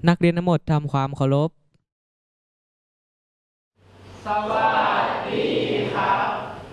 นักเรียนทั้งหมดทำความเคารพสวัสดีครับ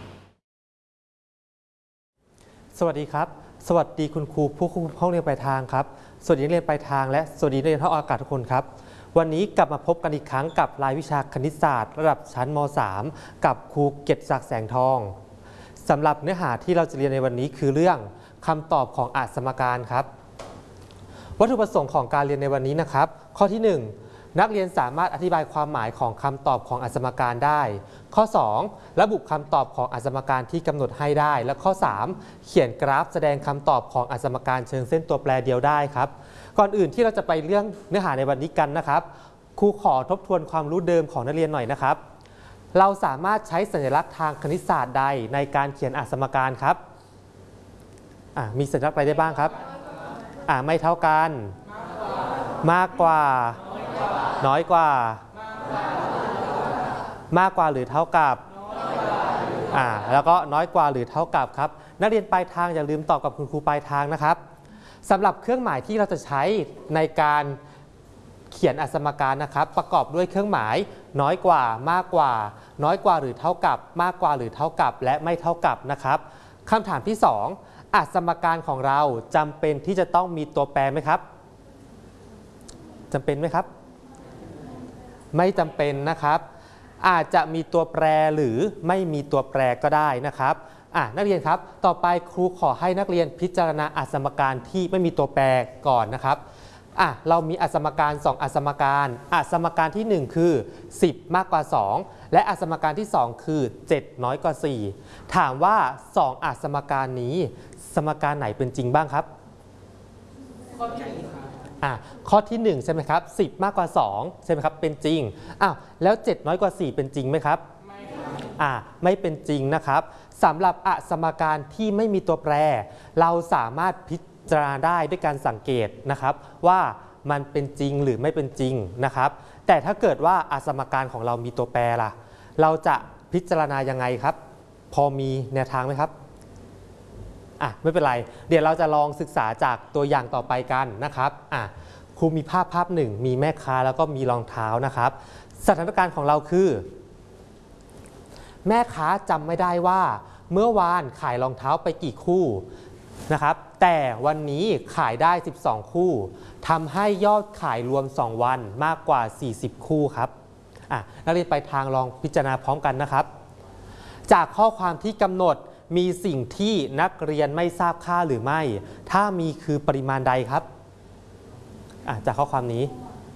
สวัสดีครับสวัสดีคุณครูผู้คุมห้องเรียนปลายทางครับสวัสดีนักเรียนปลายทางและสวัสดีนักเรียนท่องอากาศทุกคนครับวันนี้กลับมาพบกันอีกครั้งกับรายวิชาคณิตศาสตร์ระดับชั้นม.3 กับครูเกียรติศักดิ์แสงทองสำหรับเนื้อหาที่เราจะเรียนในวันนี้คือเรื่องคำตอบของสมการครับวัตถุประสงค์ของการเรียนในวันนี้นะครับข้อที่ 1นักเรียนสามารถอธิบายความหมายของคำตอบของสมการได้ข้อ 2ระบุคำตอบของสมการที่กำหนดให้ได้และข้อ 3เขียนกราฟแสดงคำตอบของสมการเชิงเส้นตัวแปรเดียวได้ครับก่อนอื่นที่เราจะไปเรื่องเนื้อหาในวันนี้กันนะครับครูขอทบทวนความรู้เดิมของนักเรียนหน่อยนะครับเราสามารถใช้สัญลักษณ์ทางคณิตศาสตร์ใดในการเขียนสมการครับมีสัญลักษณ์อะไรได้บ้างครับไม่เท่ากันมากกว่าน้อยกว่ามากกว่าหรือเท่ากับแล้วก็น้อยกว่าหรือเท่ากับครับนักเรียนปลายทางอย่าลืมตอบกับคุณครูปลายทางนะครับสำหรับเครื่องหมายที่เราจะใช้ในการเขียนสมการนะครับประกอบด้วยเครื่องหมายน้อยกว่ามากกว่าน้อยกว่าหรือเท่ากับมากกว่าหรือเท่ากับและไม่เท่ากับนะครับคำถามที่2สมการของเราจำเป็นที่จะต้องมีตัวแปรไหมครับจำเป็นไหมครับไม่จำเป็นนะครับอาจจะมีตัวแปรหรือไม่มีตัวแปรก็ได้นะครับนักเรียนครับต่อไปครูขอให้นักเรียนพิจารณาสมการที่ไม่มีตัวแปรก่อนนะครับเรามีสมการ2สมการสมการที่1คือ10มากกว่า2และสมการที่2คือ7น้อยกว่า4ถามว่า2สมการนี้สมการไหนเป็นจริงบ้างครับข้อที่1ใช่ไหมครับ10มากกว่า2ใช่ไหมครับเป็นจริงแล้ว7น้อยกว่า4เป็นจริงไหมครับไม่ครับไม่เป็นจริงนะครับสำหรับสมการที่ไม่มีตัวแปรเราสามารถพิจารณาได้ด้วยการสังเกตนะครับว่ามันเป็นจริงหรือไม่เป็นจริงนะครับแต่ถ้าเกิดว่าสมการของเรามีตัวแปรล่ะเราจะพิจารณายังไงครับพอมีแนวทางไหมครับไม่เป็นไรเดี๋ยวเราจะลองศึกษาจากตัวอย่างต่อไปกันนะครับครูมีภาพหนึ่งมีแม่ค้าแล้วก็มีรองเท้านะครับสถานการณ์ของเราคือแม่ค้าจำไม่ได้ว่าเมื่อวานขายรองเท้าไปกี่คู่นะครับแต่วันนี้ขายได้12คู่ทำให้ยอดขายรวม2วันมากกว่า40คู่ครับนักเรียนไปทางลองพิจารณาพร้อมกันนะครับจากข้อความที่กำหนดมีสิ่งที่นักเรียนไม่ทราบค่าหรือไม่ถ้ามีคือปริมาณใดครับจากข้อความนี้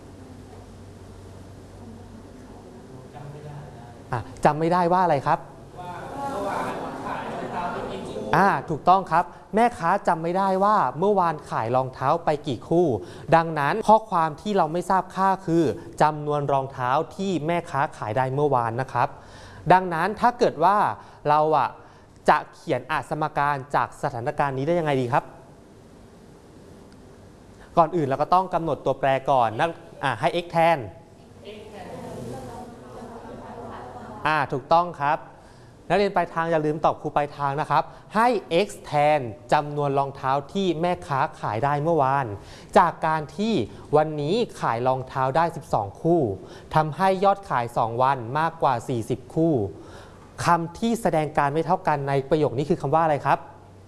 จำไม่ได้ว่าอะไรครับถูกต้องครับแม่ค้าจำไม่ได้ว่าเมื่อวานขายรองเท้าไปกี่คู่ดังนั้นข้อความที่เราไม่ทราบค่าคือจำนวนรองเท้าที่แม่ค้าขายได้เมื่อวานนะครับดังนั้นถ้าเกิดว่าเราจะเขียนสมการจากสถานการณ์นี้ได้ยังไงดีครับก่อนอื่นเราก็ต้องกำหนดตัวแปรก่อนให้ x แทนถูกต้องครับนักเรียนปลายทางอย่าลืมตอบครูปลายทางนะครับให้ x แทนจำนวนรองเท้าที่แม่ค้าขายได้เมื่อวานจากการที่วันนี้ขายรองเท้าได้12คู่ทำให้ยอดขาย2วันมากกว่า40คู่คำที่แสดงการไม่เท่ากันในประโยคนี้คือคำว่าอะไรครับ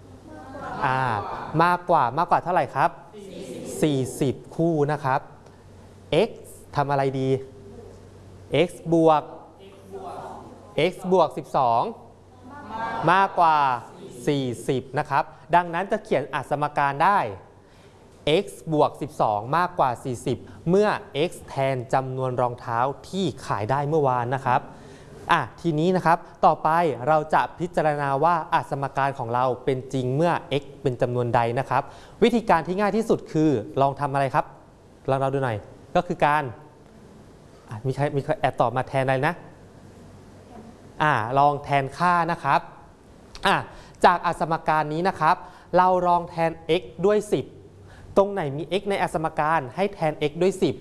มากกว่าเท่าไหร่ครับ40คู่นะครับ x ทำอะไรดี x บวก12มากกว่า40นะครับดังนั้นจะเขียนสมการได้ x บวก12มากกว่า40เมื่อ x แทนจำนวนรองเท้าที่ขายได้เมื่อวานนะครับทีนี้นะครับต่อไปเราจะพิจารณาว่าสมการของเราเป็นจริงเมื่อ x เป็นจำนวนใดนะครับวิธีการที่ง่ายที่สุดคือลองทำอะไรครับลองเราดูหน่อยก็คือการมีใครแอบตอบมาแทนอะไรนะลองแทนค่านะครับจากสมการนี้นะครับเราลองแทน x ด้วย10ตรงไหนมี x ในสมการให้แทน x ด้วย